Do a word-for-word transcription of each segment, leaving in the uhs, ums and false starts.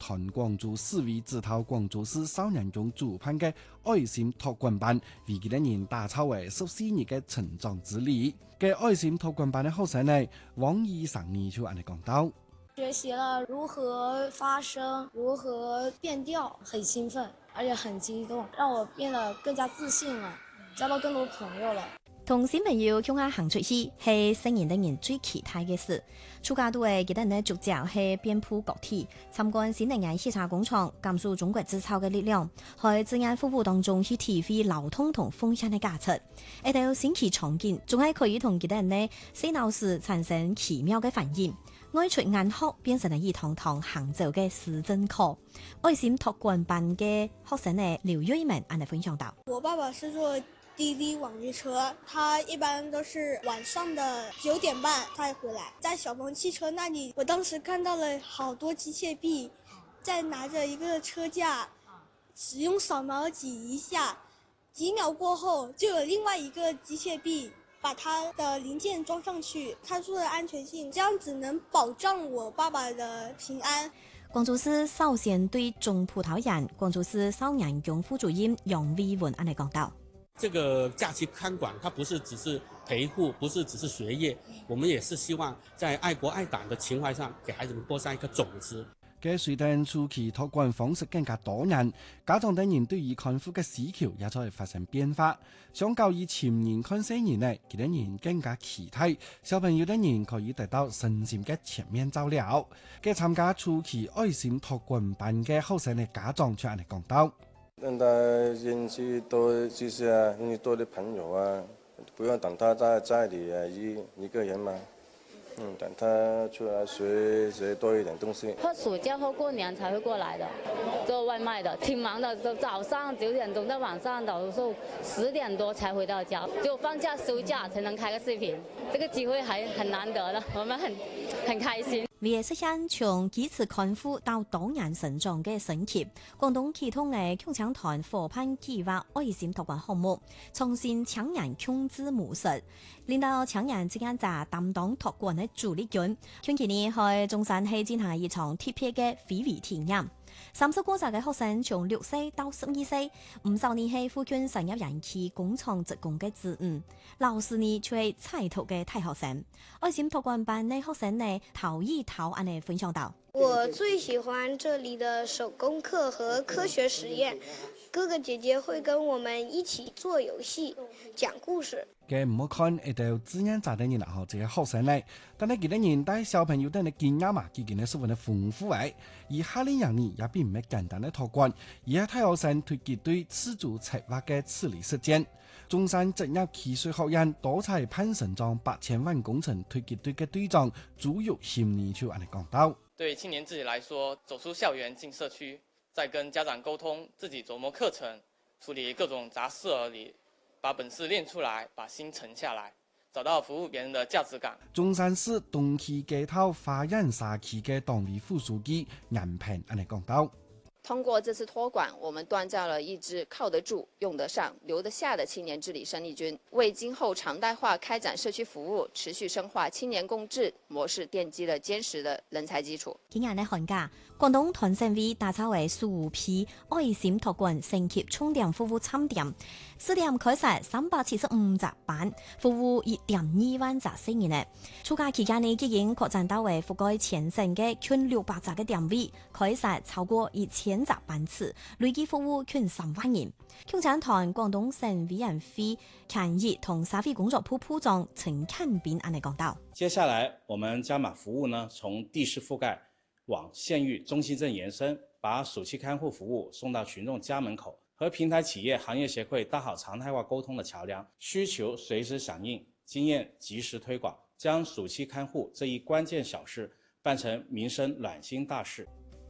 團廣州市委指導廣州市少年宮主辦嘅愛心托管班，為幾多人打造為十四日嘅成長之旅。嘅愛心托管班嘅學生呢，往以上年就按你講到， 學習了如何發聲，如何變調，很興奮，而且很激動，讓我變得更加自信了，交到更多朋友了。 同小朋友共下行出去，係成年的人最期待嘅事。暑假都係記得呢，逐漸係遍佈各地，參觀新能源汽車工廠，感受中國製造嘅力量，喺自然服務當中去體會流通同風險嘅價值。一到新奇場景，仲係可以同記得人呢細腦時產生奇妙嘅反應。愛出眼殼變成了一堂堂行走嘅實證課。愛心托管班嘅學生呢劉瑞文按嚟分享到： 我爸爸是做滴滴網約車，他一般都是晚上的九點半才回來。在小鵬汽車那裡，我當時看到了好多機械臂，再拿着一個車架，使用掃描擠一下，幾秒過後就有另外一個機械臂把它的零件裝上去，參數的安全性，這樣子能保障我爸爸的平安。 廣州市少先隊中葡萄園廣州市少年宮副主任楊偉文按嚟講到。 這個假期看管，它不是只是陪護，不是只是學業，我們也是希望在愛國愛黨的情懷上，給孩子們播上一顆種子。 嘅隨着暑期托管方式更加多樣，家長等人對於看護嘅需求也在發生變化。相較於前年看四年呢，幾多人更加期待小朋友等人可以得到身心嘅全面照料。嘅參加暑期愛心托管班嘅後生嘅家長卻按嚟講到。 讓他認識多知識啊，認識多啲朋友啊，不要等他在家裏啊一一個人嘛，嗯，等他出來學學多一點東西。 或暑假或過年才會過來的，做外賣的，挺忙的，都早上九點鐘到晚上有時候十點多才回到家，只有放假休假才能開個視頻，這個機會還很難得的，我們很很開心。 為實現從基礎看護到多年成長嘅升級，廣東啟動嘅共青團夥伴計劃愛心托管項目，創新青年共治模式，令到青年之間就擔當托管嘅主力軍。近期呢，喺中山係進行一場特別嘅非遺體驗。三十個歲嘅學生從六歲到十二歲，五十年係附近成入人氣工廠職工嘅職務，老師呢卻係在途嘅大學生。愛心托管班嘅學生呢頭一頭按嚟分享到： 我最喜歡這裡的手工課和科學實驗，哥哥姐姐會跟我們一起做遊戲、講故事。 嘅唔好看一到自然雜的人啦，嗬，這個學生呢，但係幾多人帶小朋友等嘅經驗嘛，佢哋呢十分的豐富誒。而夏令營呢也並唔係簡單的托管，而係大學生推佢對自主策劃嘅處理實踐。中山職業技術學院多才攀成長八千萬工程推佢隊嘅隊長朱玉賢呢就按嚟講到： 對青年自己來說，走出校園進社區，再跟家長溝通，自己琢磨課程，處理各種雜事而已。把本事練出來，把心沉下來，找到服務別人的價值感。 中山市東區街頭花園社區嘅黨委副書記顏平按嚟講到： 通過這次托管，我們鍛造了一支靠得住、用得上、留得下的青年治理生力軍，為今後常態化開展社區服務、持續深化青年共治模式奠基了堅實的人才基礎。 今日呢寒假，廣東團省委打造為數批愛心托管升級充電服務參點，試點開設三百七十五隻班，服務一點二萬隻市民呢。暑假期間呢，已經擴展到為覆蓋全省嘅近六百隻嘅點位，開設超過一千集班次，累計服務近三萬人。共青團廣東省委員會抗疫同社會工作部部長陳漢斌按嚟講道： 接下來我們加碼服務呢，從地市覆蓋往縣域中心鎮延伸，把暑期看護服務送到群眾家門口，和平台企業行業協會搭好常態化溝通的橋樑，需求隨時響應，經驗及時推廣，將暑期看護這一關鍵小事辦成民生暖心大事。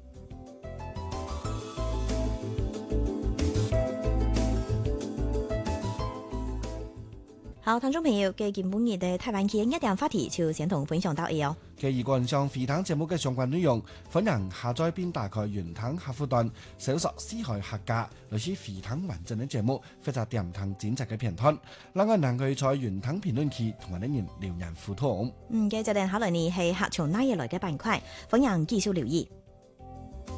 好，聽眾朋友，嘅今半日嘅台灣嘅一點話題就先同分享到呢哦。 嘅以觀賞飛騰節目嘅相關內容，歡迎下載並打開雲騰客戶端，搜索四海客家，類似飛騰完整嘅節目，或者點騰剪輯嘅片段。另外，能夠在雲騰評論區同我哋人留言互動。 嗯，嘅就定考慮你係客從哪一類嘅板塊，歡迎繼續留意。